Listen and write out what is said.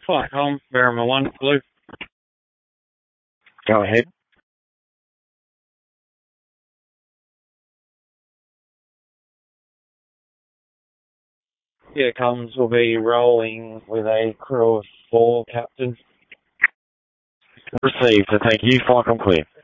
Flight com, Barrowman 1, Blue. Go ahead. Yeah, comms will be rolling with a crew of 4, Captain. Received, so thank you. Flight com clear.